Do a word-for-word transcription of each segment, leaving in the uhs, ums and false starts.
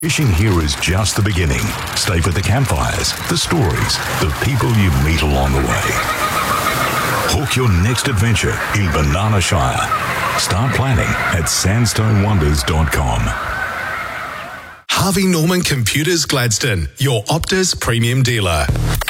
Fishing here is just the beginning. Stay for the campfires, the stories, the people you meet along the way. Hook your next adventure in Banana Shire. Start planning at sandstone wonders dot com. Harvey Norman Computers Gladstone, your Optus premium dealer.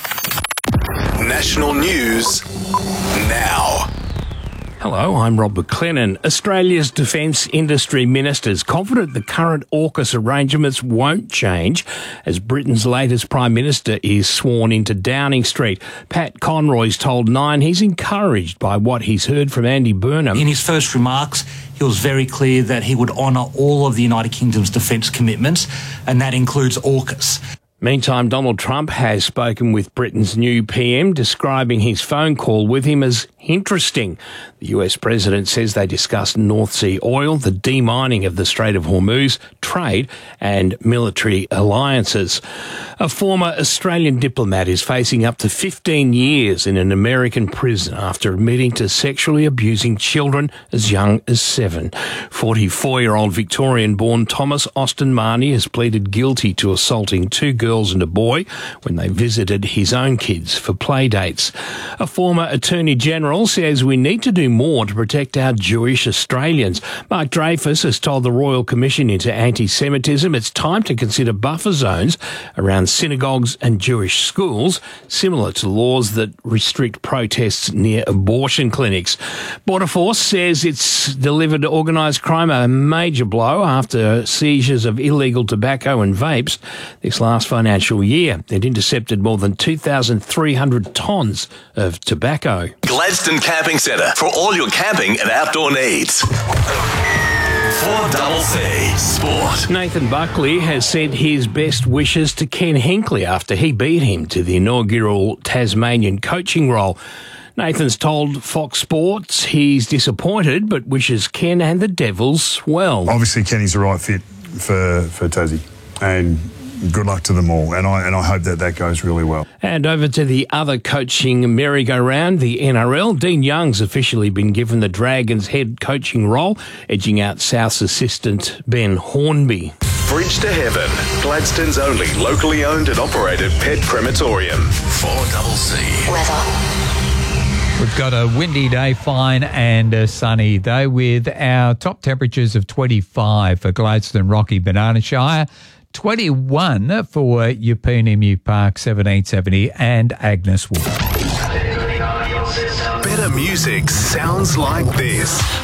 National news now. Hello, I'm Rob McLennan. Australia's defence industry minister's confident the current AUKUS arrangements won't change as Britain's latest Prime Minister is sworn into Downing Street. Pat Conroy's told Nine he's encouraged by what he's heard from Andy Burnham. In his first remarks, he was very clear that he would honour all of the United Kingdom's defence commitments, and that includes AUKUS. Meantime, Donald Trump has spoken with Britain's new P M, describing his phone call with him as interesting. The U S president says they discussed North Sea oil, the demining of the Strait of Hormuz, trade and military alliances. A former Australian diplomat is facing up to fifteen years in an American prison after admitting to sexually abusing children as young as seven. forty-four-year-old Victorian-born Thomas Austin Marnie has pleaded guilty to assaulting two girls and a boy when they visited his own kids for play dates. A former Attorney General says we need to do more to protect our Jewish Australians. Mark Dreyfus has told the Royal Commission into Anti-Semitism it's time to consider buffer zones around synagogues and Jewish schools, similar to laws that restrict protests near abortion clinics. Border Force says it's delivered organised crime a major blow after seizures of illegal tobacco and vapes this last financial year. It intercepted more than two thousand three hundred tonnes of tobacco. Gladstone Camping Centre for all your camping and outdoor needs. four C Sport. Nathan Buckley has sent his best wishes to Ken Hinkley after he beat him to the inaugural Tasmanian coaching role. Nathan's told Fox Sports he's disappointed but wishes Ken and the Devils well. Obviously, Kenny's the right fit for, for Tassie, and good luck to them all, and I and I hope that that goes really well. And over to the other coaching merry-go-round, the N R L. Dean Young's officially been given the Dragons' head coaching role, edging out South's assistant Ben Hornby. Bridge to Heaven, Gladstone's only locally owned and operated pet crematorium. four C Weather. We've got a windy day, fine and a sunny day with our top temperatures of twenty-five for Gladstone, Rocky, Banana Shire, twenty-one for Yeppoonemu Park, seventeen seventy, and Agnes Wood. Better music sounds like this.